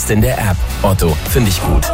Jetzt in der App. Otto, finde ich gut.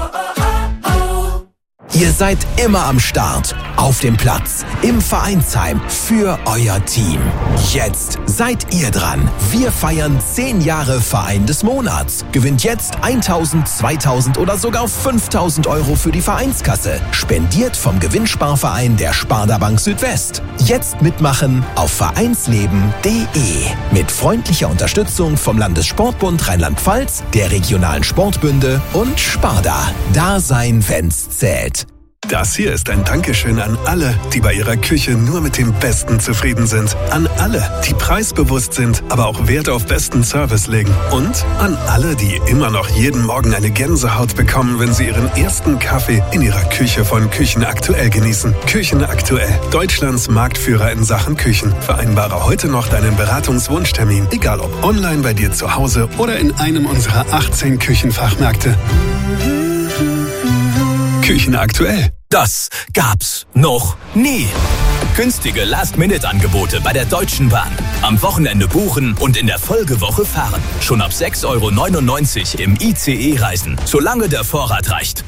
Ihr seid immer am Start, auf dem Platz, im Vereinsheim, für euer Team. Jetzt seid ihr dran. Wir feiern 10 Jahre Verein des Monats. Gewinnt jetzt 1.000, 2.000 oder sogar 5.000 Euro für die Vereinskasse. Spendiert vom Gewinnsparverein der Sparda Bank Südwest. Jetzt mitmachen auf vereinsleben.de. Mit freundlicher Unterstützung vom Landessportbund Rheinland-Pfalz, der regionalen Sportbünde und Sparda. Da sein, wenn's zählt. Das hier ist ein Dankeschön an alle, die bei ihrer Küche nur mit dem Besten zufrieden sind. An alle, die preisbewusst sind, aber auch Wert auf besten Service legen. Und an alle, die immer noch jeden Morgen eine Gänsehaut bekommen, wenn sie ihren ersten Kaffee in ihrer Küche von Küchen Aktuell genießen. Küchen Aktuell, Deutschlands Marktführer in Sachen Küchen. Vereinbare heute noch deinen Beratungswunschtermin, egal ob online bei dir zu Hause oder in einem unserer 18 Küchenfachmärkte. Küchen Aktuell. Das gab's noch nie. Günstige Last-Minute-Angebote bei der Deutschen Bahn. Am Wochenende buchen und in der Folgewoche fahren. Schon ab 6,99 € im ICE reisen, solange der Vorrat reicht.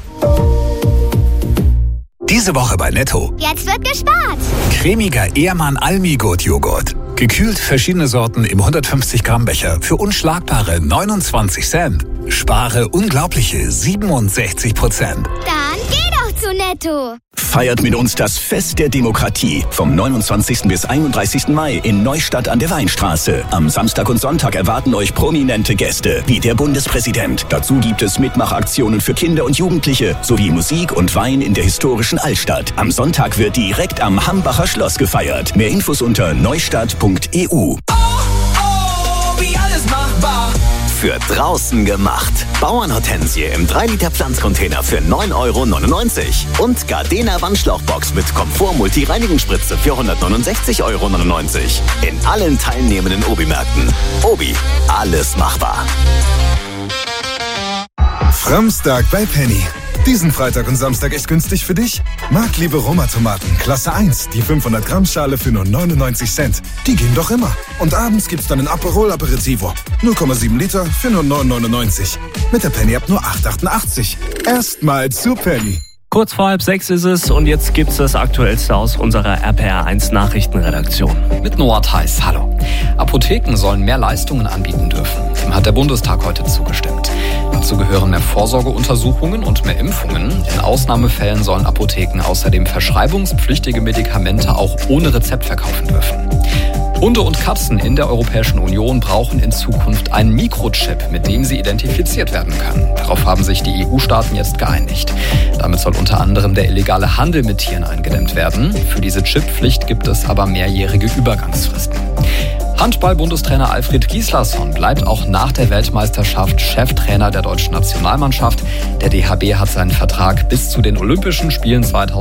Diese Woche bei Netto. Jetzt wird gespart. Cremiger Ehrmann Almigurt-Joghurt. Gekühlt verschiedene Sorten im 150 Gramm Becher für unschlagbare 29 Cent. Spare unglaubliche 67%. Dann geh doch zu Netto. Feiert mit uns das Fest der Demokratie vom 29. bis 31. Mai in Neustadt an der Weinstraße. Am Samstag und Sonntag erwarten euch prominente Gäste, wie der Bundespräsident. Dazu gibt es Mitmachaktionen für Kinder und Jugendliche sowie Musik und Wein in der historischen Altstadt. Am Sonntag wird direkt am Hambacher Schloss gefeiert. Mehr Infos unter neustadt.eu. Wie alles machbar. Für draußen gemacht. Bauernhortensie im 3-Liter Pflanzcontainer für 9,99 € und Gardena Wandschlauchbox mit Komfort-Multi-Reinigungsspritze für 169,99 € in allen teilnehmenden Obi-Märkten. Obi, alles machbar. Framstag bei Penny. Diesen Freitag und Samstag echt günstig für dich? Marktliebe Roma-Tomaten, Klasse 1, die 500 Gramm Schale für nur 99 Cent. Die gehen doch immer. Und abends gibt's dann ein Aperol Aperitivo. 0,7 Liter für nur 9,99 €. Mit der Penny-App nur 8,88 €. Erstmal zu Penny. Kurz vor 5:30 ist es und jetzt gibt's das Aktuellste aus unserer RPR1 Nachrichtenredaktion. Mit Noah Theis, hallo. Apotheken sollen mehr Leistungen anbieten dürfen. Dem hat der Bundestag heute zugestimmt. Dazu gehören mehr Vorsorgeuntersuchungen und mehr Impfungen. In Ausnahmefällen sollen Apotheken außerdem verschreibungspflichtige Medikamente auch ohne Rezept verkaufen dürfen. Hunde und Katzen in der Europäischen Union brauchen in Zukunft einen Mikrochip, mit dem sie identifiziert werden können. Darauf haben sich die EU-Staaten jetzt geeinigt. Damit soll unter anderem der illegale Handel mit Tieren eingedämmt werden. Für diese Chipppflicht gibt es aber mehrjährige Übergangsfristen. Handball-Bundestrainer Alfred Gislason bleibt auch nach der Weltmeisterschaft Cheftrainer der deutschen Nationalmannschaft. Der DHB hat seinen Vertrag bis zu den Olympischen Spielen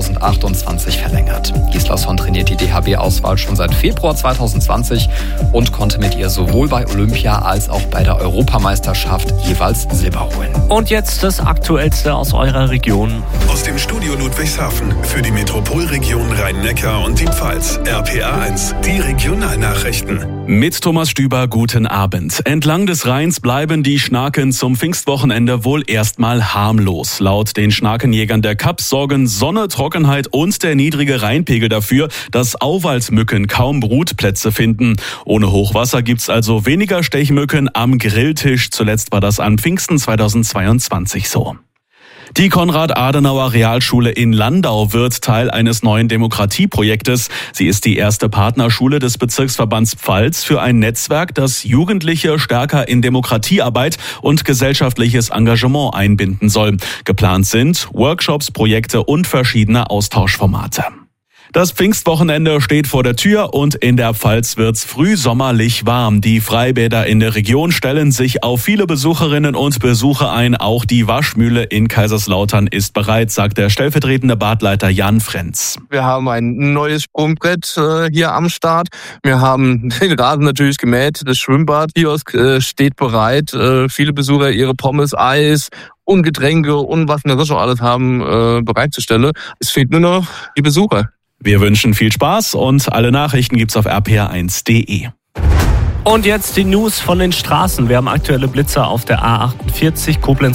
2028 verlängert. Gislason trainiert die DHB-Auswahl schon seit Februar 2020 und konnte mit ihr sowohl bei Olympia als auch bei der Europameisterschaft jeweils Silber holen. Und jetzt das Aktuellste aus eurer Region. Aus dem Studio Ludwigshafen für die Metropolregion Rhein-Neckar und die Pfalz. RPR1, die Regionalnachrichten. Mit Thomas Stüber, guten Abend. Entlang des Rheins bleiben die Schnaken zum Pfingstwochenende wohl erstmal harmlos. Laut den Schnakenjägern der Kapp sorgen Sonne, Trockenheit und der niedrige Rheinpegel dafür, dass Auwaldsmücken kaum Brutplätze finden. Ohne Hochwasser gibt's also weniger Stechmücken am Grilltisch. Zuletzt war das an Pfingsten 2022 so. Die Konrad-Adenauer-Realschule in Landau wird Teil eines neuen Demokratieprojektes. Sie ist die erste Partnerschule des Bezirksverbands Pfalz für ein Netzwerk, das Jugendliche stärker in Demokratiearbeit und gesellschaftliches Engagement einbinden soll. Geplant sind Workshops, Projekte und verschiedene Austauschformate. Das Pfingstwochenende steht vor der Tür und in der Pfalz wird's frühsommerlich warm. Die Freibäder in der Region stellen sich auf viele Besucherinnen und Besucher ein. Auch die Waschmühle in Kaiserslautern ist bereit, sagt der stellvertretende Badleiter Jan Frenz. Wir haben ein neues Sprungbrett hier am Start. Wir haben den Rasen natürlich gemäht. Das Schwimmbad-Kiosk steht bereit. Viele Besucher ihre Pommes, Eis und Getränke und was wir schon alles haben bereitzustellen. Es fehlt nur noch die Besucher. Wir wünschen viel Spaß und alle Nachrichten gibt's auf rpr1.de. Und jetzt die News von den Straßen. Wir haben aktuelle Blitzer auf der A48 Koblenz